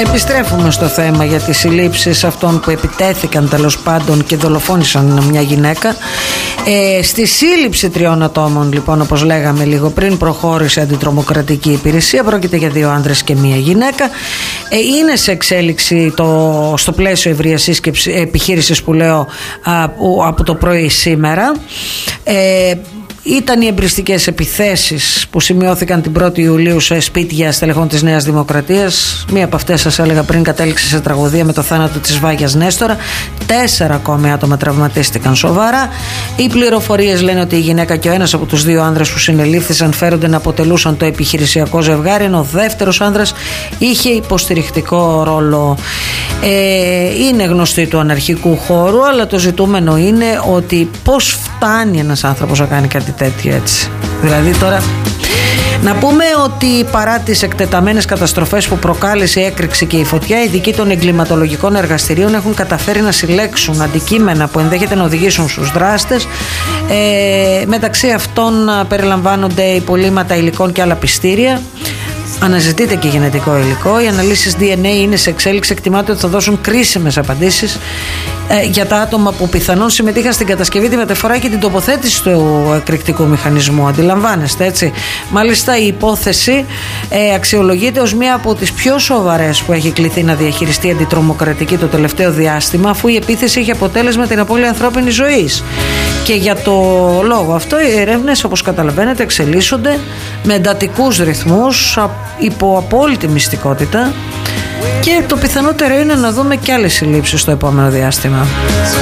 Επιστρέφουμε στο θέμα για τις συλλήψεις αυτών που επιτέθηκαν τέλος πάντων και δολοφόνησαν μια γυναίκα. Στη σύλληψη 3 ατόμων, λοιπόν, όπως λέγαμε λίγο πριν, προχώρησε αντιτρομοκρατική υπηρεσία. Πρόκειται για 2 άντρες και μια γυναίκα. Είναι σε εξέλιξη στο πλαίσιο ευρείας σύσκεψης επιχείρησης που λέω από το πρωί σήμερα. Ήταν οι εμπριστικές επιθέσεις που σημειώθηκαν την 1η Ιουλίου σε σπίτια στελεχών της Νέας Δημοκρατίας. Μία από αυτές, σας έλεγα πριν, κατέληξε σε τραγωδία με το θάνατο της Βάγιας Νέστορα. 4 ακόμη άτομα τραυματίστηκαν σοβαρά. Οι πληροφορίες λένε ότι η γυναίκα και ο ένας από τους 2 άνδρες που συνελήφθησαν φέρονται να αποτελούσαν το επιχειρησιακό ζευγάρι, ενώ ο δεύτερος άνδρας είχε υποστηρικτικό ρόλο. Είναι γνωστή του αναρχικού χώρου, αλλά το ζητούμενο είναι ότι πώς φτάνει ένας άνθρωπος να κάνει κάτι τέτοιο, έτσι. Δηλαδή τώρα να πούμε ότι παρά τις εκτεταμένες καταστροφές που προκάλεσε η έκρηξη και η φωτιά, οι ειδικοί των εγκληματολογικών εργαστηρίων έχουν καταφέρει να συλλέξουν αντικείμενα που ενδέχεται να οδηγήσουν στους δράστες. Μεταξύ αυτών περιλαμβάνονται υπολείμματα υλικών και άλλα πιστήρια. Αναζητείται και γενετικό υλικό. Οι αναλύσεις DNA είναι σε εξέλιξη. Εκτιμάται ότι θα δώσουν κρίσιμες απαντήσεις για τα άτομα που πιθανόν συμμετείχαν στην κατασκευή, τη μεταφορά και την τοποθέτηση του εκρηκτικού μηχανισμού. Αντιλαμβάνεστε, έτσι. Μάλιστα, η υπόθεση αξιολογείται ως μία από τις πιο σοβαρές που έχει κληθεί να διαχειριστεί αντιτρομοκρατική το τελευταίο διάστημα, αφού η επίθεση είχε αποτέλεσμα την απώλεια ανθρώπινης ζωής. Και για το λόγο αυτό, οι ερεύνες, όπως καταλαβαίνετε, εξελίσσονται με εντατικούς ρυθμούς, υπό απόλυτη μυστικότητα, και το πιθανότερο είναι να δούμε και άλλες συλλήψεις στο επόμενο διάστημα.